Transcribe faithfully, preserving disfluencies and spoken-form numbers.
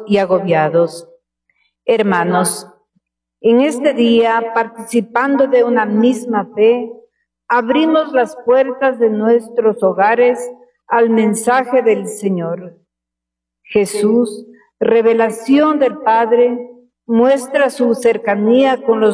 y agobiados. Hermanos, en este día, participando de una misma fe, abrimos las puertas de nuestros hogares al mensaje del Señor. Jesús, revelación del Padre, muestra su cercanía con los